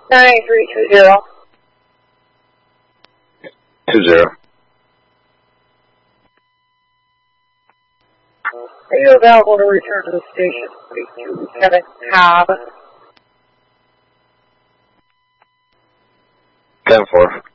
9320. 20. Are you available to return to the station, please? Kevin Cobb. 10-4.